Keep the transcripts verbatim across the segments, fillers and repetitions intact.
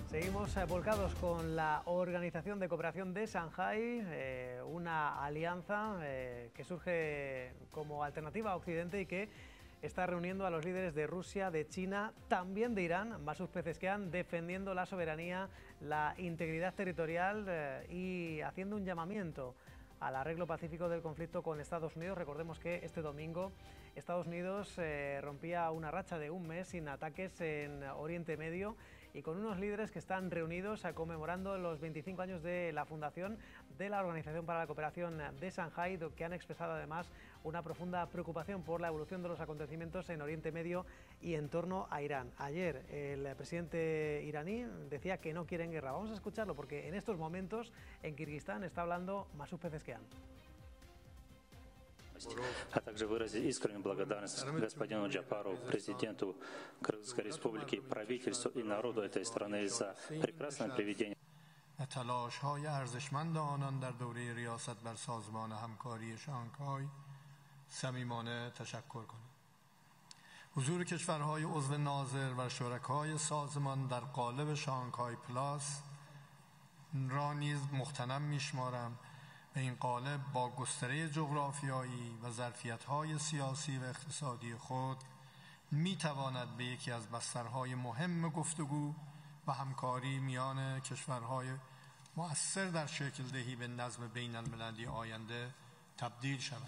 Seguimos eh, volcados con la Organización de Cooperación de Shanghái, eh, una alianza eh, que surge como alternativa a Occidente y que está reuniendo a los líderes de Rusia, de China, también de Irán, más sus peces que han, defendiendo la soberanía, la integridad territorial eh, y haciendo un llamamiento al arreglo pacífico del conflicto con Estados Unidos. Recordemos que este domingo Estados Unidos eh, rompía una racha de un mes sin ataques en Oriente Medio y con unos líderes que están reunidos a conmemorando los veinticinco años de la fundación de la Organización para la Cooperación de Shanghái, que han expresado además una profunda preocupación por la evolución de los acontecimientos en Oriente Medio y en torno a Irán. Ayer el presidente iraní decía que no quieren guerra. Vamos a escucharlo porque en estos momentos en Kirguistán está hablando Masud Pezeshkian. А также выразить искреннюю благодарность господину Джапару, президенту Кыргызской республики, правительству и народу этой страны за прекрасное проведение. تلاش‌های ارزشمند آنان در دوره ریاست بر سازمان همکاری شانگهای صمیمانه تشکر کنم. حضور کشورهای عضو ناظر و شرکای سازمان در قالب شانگهای پلاس را نیز مغتنم می‌شمارم. این قالب با گستره جغرافیایی و ظرفیت‌های سیاسی و اقتصادی خود می‌تواند به یکی از بسترهای مهم گفتگو و همکاری میان کشورهای مؤثر در شکل دهی به نظم بین المللی آینده تبدیل شود.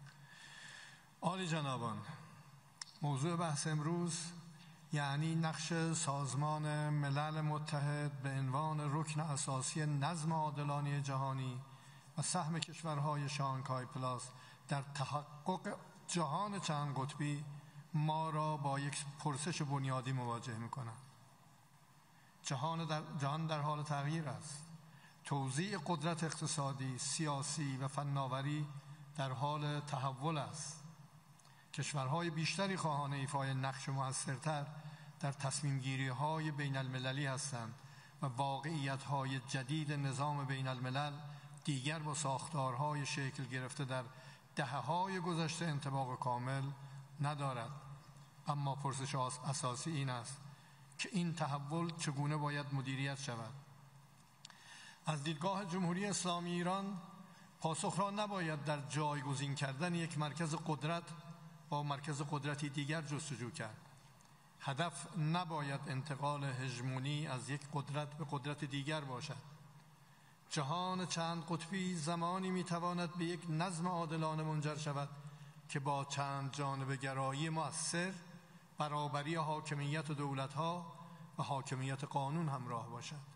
عالی جنابان، موضوع بحث امروز یعنی نقش سازمان ملل متحد به عنوان رکن اساسی نظم عادلانه جهانی و سهم کشورهای شانگهای پلاس در تحقق جهان چند قطبی ما را با یک پرسش بنیادی مواجه می‌کند. جهان در جهان در حال تغییر است. توزیع قدرت اقتصادی، سیاسی و فناوری در حال تحول است. کشورهای بیشتری خواهان ایفای نقش موثرتر در تصمیم گیری های بین المللی هستند و واقعیت های جدید نظام بین الملل دیگر با ساختارهای شکل گرفته در دهه‌های گذشته انطباق کامل ندارد. اما پرسش اساسی این است که این تحول چگونه باید مدیریت شود. از دیدگاه جمهوری اسلامی ایران پاسخ را نباید در جایگزین کردن یک مرکز قدرت با مرکز قدرتی دیگر جستجو کرد. هدف نباید انتقال هژمونی از یک قدرت به قدرت دیگر باشد. جهان چند قطبی زمانی میتواند به یک نظم عادلانه منجر شود که با چند جانبه گرایی مؤثر، برابری حاکمیت دولت‌ها و حاکمیت قانون همراه باشد.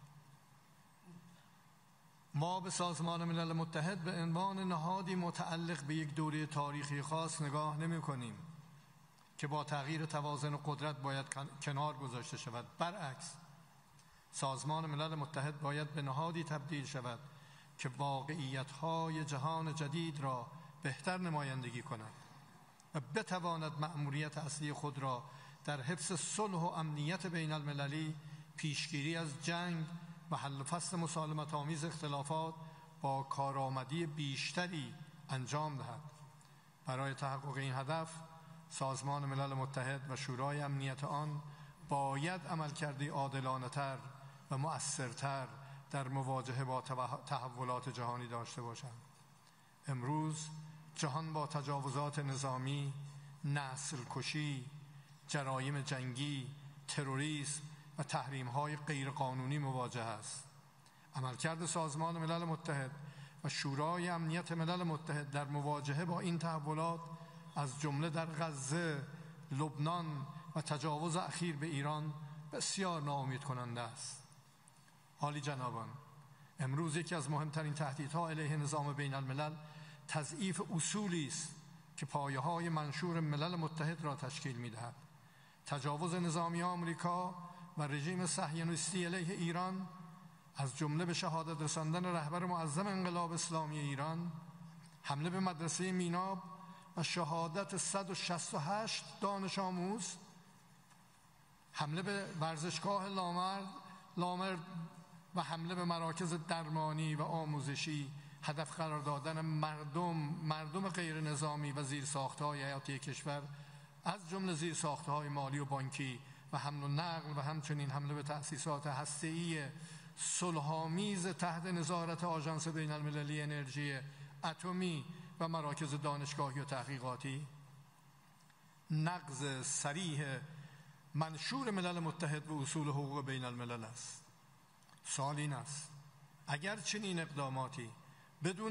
ما به سازمان ملل متحد به عنوان نهادی متعلق به یک دوره تاریخی خاص نگاه نمی‌کنیم که با تغییر توازن قدرت باید کنار گذاشته شود. برعکس، سازمان ملل متحد باید به نهادی تبدیل شود که واقعیت‌های جهان جدید را بهتر نمایندگی کند و بتواند مأموریت اصلی خود را در حفظ صلح و امنیت بین المللی، پیشگیری از جنگ و حل و فصل مسالمت آمیز اختلافات با کارآمدی بیشتری انجام دهد. برای تحقق این هدف سازمان ملل متحد و شورای امنیت آن باید عملکردی عادلانه‌تر و مؤثرتر در مواجهه با تحولات جهانی داشته باشند. امروز جهان با تجاوزات نظامی، نسل کشی، جرایم جنگی، تروریسم و تحریم‌های غیرقانونی مواجه است. عملکرد سازمان ملل متحد و شورای امنیت ملل متحد در مواجهه با این تحولات از جمله در غزه، لبنان و تجاوز اخیر به ایران بسیار ناامید کننده است. عالی جنابان، امروز یکی از مهمترین تهدیدها علیه نظام بین الملل تضعیف اصولی است که پایه‌های منشور ملل متحد را تشکیل می‌دهد. تجاوز نظامی آمریکا و رژیم صهیونیستی علیه ایران، از جمله به شهادت رساندن رهبر معظم انقلاب اسلامی ایران، حمله به مدرسه میناب و شهادت صد و شصت و هشت دانش آموز، حمله به ورزشگاه لامرد لامرد و حمله به مراکز درمانی و آموزشی، هدف قرار دادن مردم مردم غیر نظامی و زیرساخت‌های حیاتی کشور، از جمله زیرساخت‌های مالی و بانکی و حمل و نقل و همچنین حمله به تأسیسات هسته‌ای صلح‌آمیز تحت نظارت آژانس بین المللی انرژی اتمی و مراکز دانشگاهی و تحقیقاتی، نقض صریح منشور ملل متحد و اصول حقوق بین الملل است. سوال این است اگر چنین اقداماتی بدون